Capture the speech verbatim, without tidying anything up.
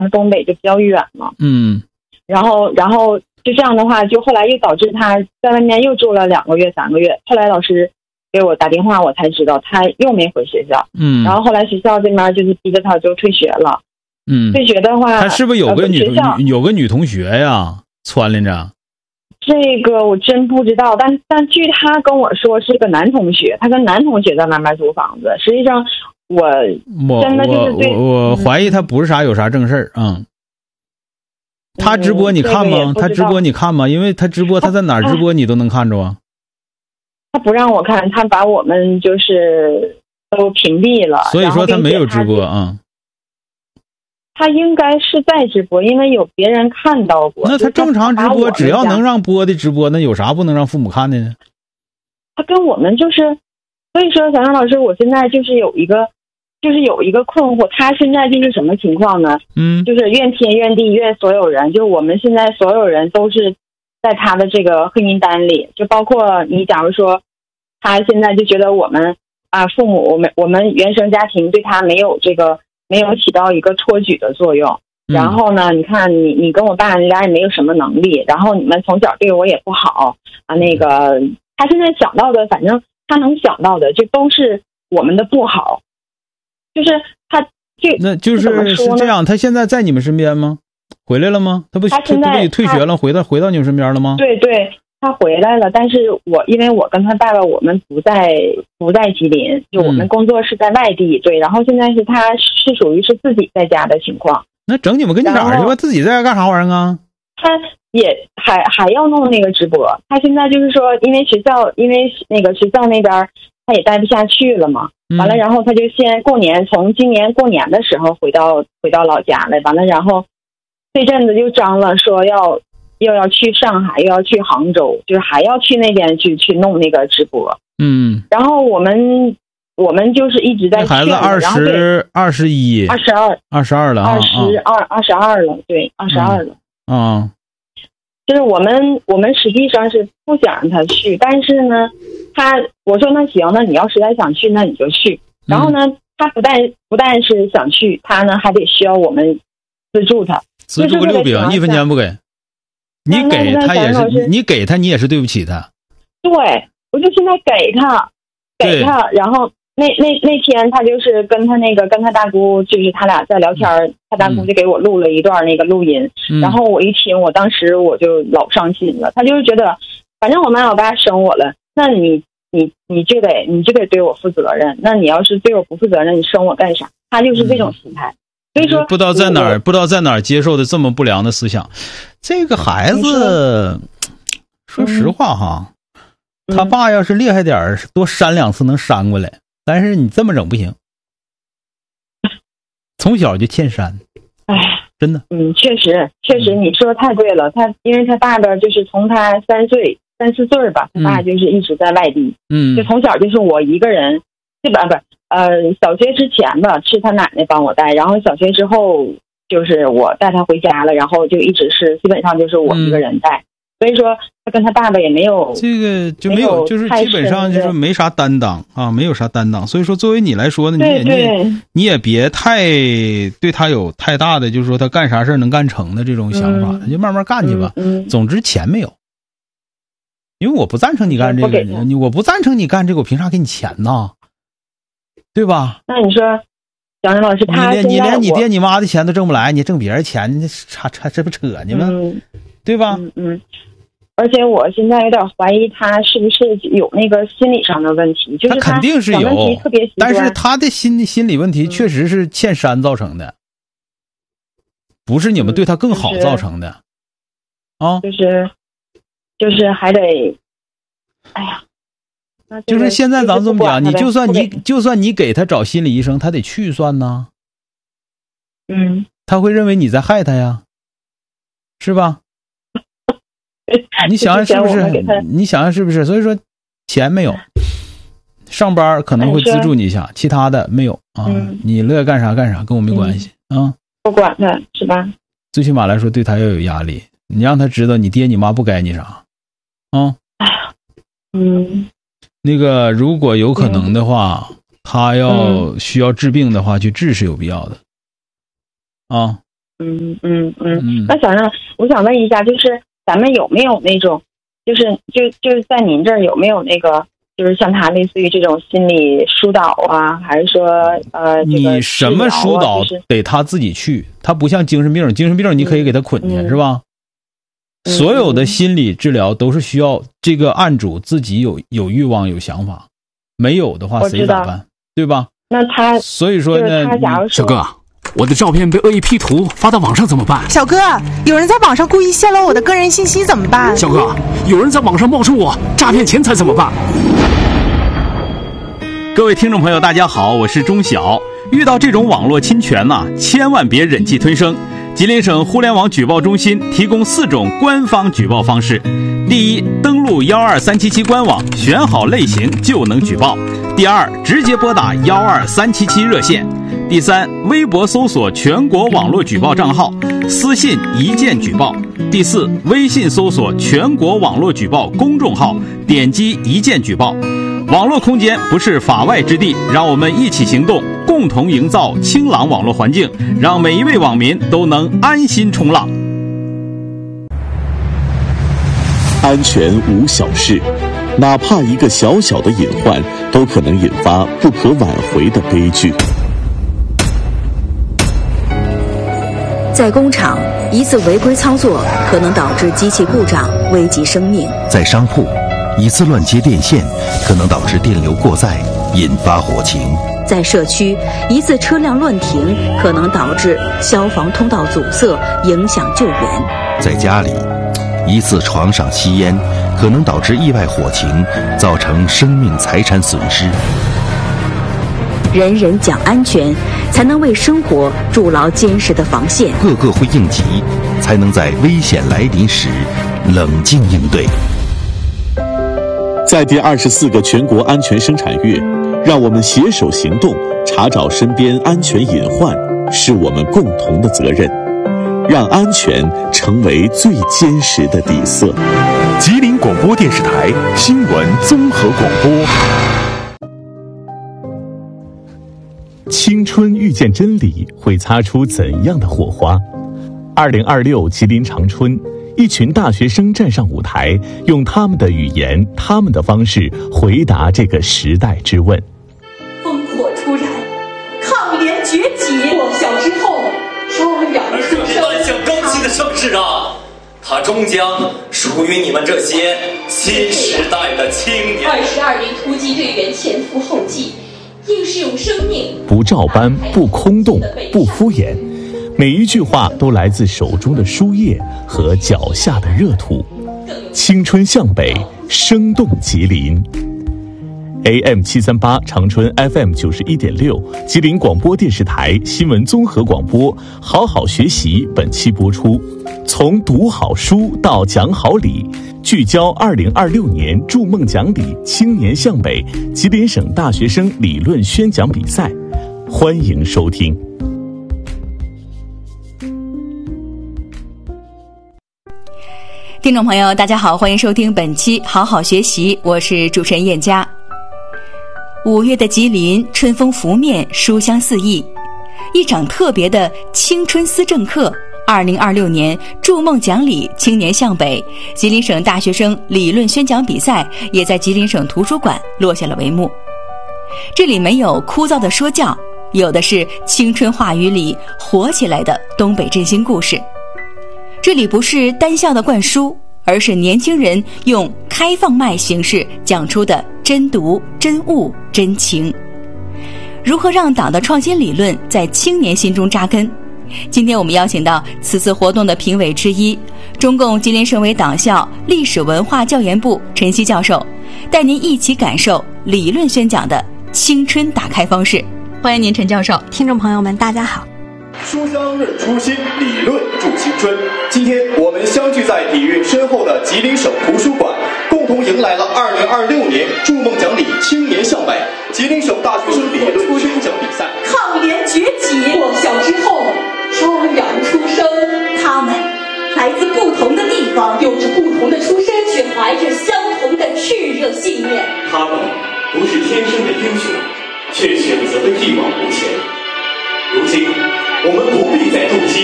东北就比较远嘛。 嗯。 然后，然后就这样的话，就后来又导致他在外面又住了两个月、三个月。后来老师给我打电话，我才知道他又没回学校。 嗯。 然后后来学校这边就是逼着他就退学了。 嗯。 退学的话， 他是不是有个女、呃、有个女同学呀窜连着？ 这个我真不知道，但但据他跟我说是个男同学，他跟男同学在外面租房子。实际上我真的就是对我我我怀疑他不是啥有啥正事儿啊。嗯他直播你看吗、嗯？他直播你看吗？因为他直播他在哪儿直播你都能看着啊。 他不让我看，他把我们就是都屏蔽了。 所以说他没有直播啊。 他应该是在直播，因为有别人看到过。 那他正常直播，只要能让播的直播，那有啥不能让父母看的呢？ 他跟我们就是，所以说小杨老师，我现在就是有一个。就是有一个困惑，他现在就是什么情况呢？ 嗯， 就是怨天怨地怨所有人，就是我们现在所有人都是在他的这个黑名单里，就包括你。假如说他现在就觉得我们啊，父母我们我们原生家庭对他没有这个没有起到一个托举的作用。 嗯、 然后呢，你看你你跟我爸你俩也没有什么能力，然后你们从小对我也不好啊。那个他现在想到的，反正他能想到的，就都是我们的不好。就是他这， 那就是是这样。他现在在你们身边吗？回来了吗？他不他现在退学了，回到回到你们身边了吗？ 对对，他回来了。但是我因为我跟他爸爸，我们不在不在吉林，就我们工作是在外地。嗯、对，然后现在是他是属于是自己在家的情况。 那整你们跟你哪儿去吧？自己在家干啥玩意儿啊？ 他也还还要弄那个直播。他现在就是说，因为学校，因为那个学校那边他也待不下去了嘛。完了，然后他就先过年，从今年过年的时候回到回到老家来。完了，然后这阵子就张了，说要又要去上海，又要去杭州，就是还要去那边去去弄那个直播。 嗯。然后我们我们就是一直在劝。 孩子二十二十一， 二十二， 二十二了， 二十二，二十二了，对，二十二了。 啊、嗯。 就是我们我们实际上是不想让他去，但是呢。他我说那行，那你要实在想去，那你就去。然后呢，嗯、他不但不但是想去，他呢还得需要我们资助他， 资助个六饼，一分钱不给。你给他也是，你给他你也是对不起他。 对，我就现在给他，给他。然后那那那天他就是跟他那个跟他大姑，就是他俩在聊天，嗯、他大姑就给我录了一段那个录音， 嗯、 然后我一听，我当时我就老伤心了。他就是觉得，反正我妈我爸生我了。那你你你就得你就得对我负责任。那你要是对我不负责任，你生我干啥？他就是这种心态。所以说不知道在哪儿不知道在哪儿接受的这么不良的思想。这个孩子，说实话哈，嗯、他爸要是厉害点多扇两次能扇过来，但是你这么整不行。从小就欠扇。 哎， 真的。 嗯，确实确实你说的太对了。他因为他爸爸就是从他三岁。三四岁吧，他爸就是一直在外地， 嗯， 就从小就是我一个人，基本不是呃，小学之前吧是他奶奶帮我带，然后小学之后就是我带他回家了，然后就一直是基本上就是我一个人带，嗯、所以说他跟他爸爸也没有这个就没有，就是基本上就是没啥担当啊，没有啥担当。所以说作为你来说呢，你也你也你也别太对他有太大的就是说他干啥事能干成的这种想法，嗯、就慢慢干去吧。 嗯嗯、 总之钱没有。因为我不赞成你干这个，你我不赞成你干这个，我凭啥给你钱呢？对吧？ 那你说，蒋老师，他你连你连你爹你妈的钱都挣不来，你挣别人钱，你差差这不扯呢吗？ 嗯、 对吧？ 嗯嗯。而且我现在有点怀疑他是不是有那个心理上的问题，就是他肯定是有， 特别极端， 但是他的心心理问题确实是欠山造成的，嗯、不是你们对他更好造成的， 啊、嗯，就是。就是就是还得，哎呀，那这个、 就是现在咱这么讲，你就算你就算你给他找心理医生，他得去算呢。 嗯， 他会认为你在害他呀，是吧？你想想是不是？你想想是不是？所以说，钱没有，上班可能会资助你一下，其他的没有啊。 嗯、 你乐意干啥干啥，跟我没关系、嗯、啊。 不管他是吧？ 最起码来说，对他要有压力，你让他知道你爹你妈不该你啥。啊， 嗯， 那个如果有可能的话，嗯、他要需要治病的话，去治是有必要的。啊， 嗯嗯嗯。那想让我想问一下，就是咱们有没有那种，就是就就是在您这儿有没有那个，就是像他类似于这种心理疏导啊，还是说呃，这个、 你什么疏导、就是、得他自己去，他不像精神病，精神病你可以给他捆去、嗯、是吧？嗯、所有的心理治疗都是需要这个案主自己有有欲望、有想法，没有的话谁咋办？对吧？ 那他所以说呢， 他假如说小哥，我的照片被恶意 P 图发到网上怎么办？ 小哥，有人在网上故意泄露我的个人信息怎么办？ 小哥，有人在网上冒充我诈骗钱财怎么办？ 各位听众朋友大家好，我是钟晓。遇到这种网络侵权呢、啊，千万别忍气吞声。吉林省互联网举报中心提供四种官方举报方式：第一，登录幺二三七七官网，选好类型就能举报；第二，直接拨打幺二三七七热线；第三，微博搜索全国网络举报账号，私信一键举报；第四，微信搜索全国网络举报公众号，点击一键举报。网络空间不是法外之地，让我们一起行动，共同营造清朗网络环境，让每一位网民都能安心冲浪。 安全无小事，哪怕一个小小的隐患，都可能引发不可挽回的悲剧。 在工厂，一次违规操作可能导致机器故障，危及生命。 在商铺，一次乱接电线可能导致电流过载，引发火情。 在社区，一次车辆乱停可能导致消防通道阻塞，影响救援。 在家里，一次床上吸烟可能导致意外火情，造成生命财产损失。 人人讲安全，才能为生活筑牢坚实的防线。 个个会应急，才能在危险来临时冷静应对。 在第二十四个全国安全生产月，让我们携手行动，查找身边安全隐患，是我们共同的责任，让安全成为最坚实的底色。 吉林广播电视台新闻综合广播。青春遇见真理，会擦出怎样的火花？二零二六吉林长春，一群大学生站上舞台，用他们的语言、他们的方式回答这个时代之问。 烽火突然，抗联崛起，破晓之后，朝阳初升。 万象更新的盛世啊，它终将属于你们这些新时代的青年。 二十二名突击队员前赴后继，硬是用生命不照搬，不空洞，不敷衍，每一句话都来自手中的书页和脚下的热土。青春向北，生动吉林。A M 七三八长春 F M 九十一点六，吉林广播电视台新闻综合广播，好好学习本期播出。从读好书到讲好理，聚焦二零二六年筑梦讲理青年向北吉林省大学生理论宣讲比赛，欢迎收听。 听众朋友大家好，欢迎收听本期好好学习，我是主持人燕佳。五月的吉林春风拂面，书香四溢，一场特别的青春思政课二零二六年筑梦讲理青年向北吉林省大学生理论宣讲比赛也在吉林省图书馆落下了帷幕。这里没有枯燥的说教，有的是青春话语里活起来的东北振兴故事。这里不是单向的灌输，而是年轻人用开放麦形式讲出的真读、真悟、真情。如何让党的创新理论在青年心中扎根？今天我们邀请到此次活动的评委之一，中共吉林省委党校历史文化教研部陈曦教授，带您一起感受理论宣讲的青春打开方式。欢迎您，陈教授。 听众朋友们大家好。 书香润初心，理论助青春。今天我们相聚在底蕴深厚的吉林省图书馆，共同迎来了二零二六年筑梦讲理青年向北吉林省大学生理论宣讲比赛。 抗联崛起，破晓之后，朝阳初升。他们来自不同的地方，有着不同的出身，却怀着相同的炽热信念。 他们不是天生的英雄，却选择了一往无前。如今我们不必再动机